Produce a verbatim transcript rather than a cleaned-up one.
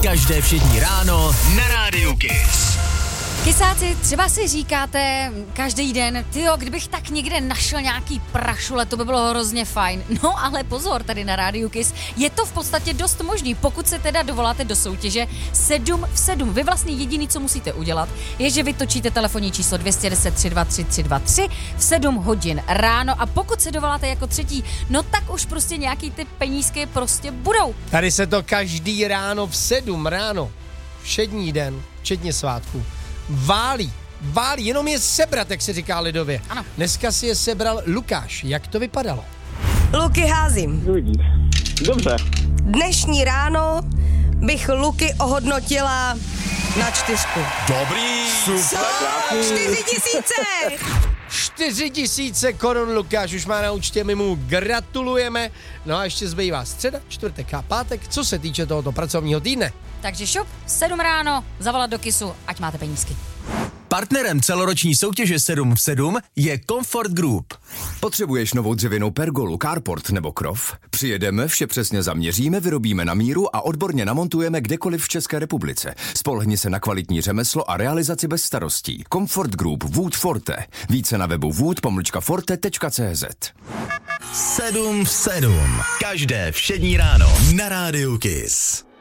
Každé všední ráno na Rádiu Kiss. Kysáci, třeba si říkáte každý den, tyjo, kdybych tak někde našel nějaký prašule, to by bylo hrozně fajn. No ale pozor, tady na Rádiu Kiss, je to v podstatě dost možný, pokud se teda dovoláte do soutěže sedm v sedm. Vy vlastně jediný, co musíte udělat, je, že vytočíte telefonní číslo dvě jedna deset, tři dva tři, tři dva tři v sedm hodin ráno a pokud se dovoláte jako třetí, no tak už prostě nějaký ty penízky prostě budou. Tady se to každý ráno v sedm ráno, všední den, včetně svátku, válí, válí, jenom je sebrat, jak se říká lidově. Ano. Dneska si je sebral Lukáš. Jak to vypadalo? Luky házím. Dobře. Dnešní ráno bych Luky ohodnotila na čtyřku. Dobrý, super. Čtyři tisíce! Čtyři tisíce korun Lukáš už má na účtě, my mu gratulujeme. No a ještě zbývá středa, čtvrtek a pátek, co se týče tohoto pracovního týdne. Takže šup, sedm ráno, zavolat do Kissu, ať máte penízky. Partnerem celoroční soutěže sedm v sedm je Comfort Group. Potřebuješ novou dřevěnou pergolu, carport nebo krov? Přijedeme, vše přesně zaměříme, vyrobíme na míru a odborně namontujeme kdekoliv v České republice. Spolehni se na kvalitní řemeslo a realizaci bez starostí. Comfort Group Wood Forte. Více na webu wood pomlčka forte tečka cé zet. sedm v sedm. Každé všední ráno na Rádiu Kiss.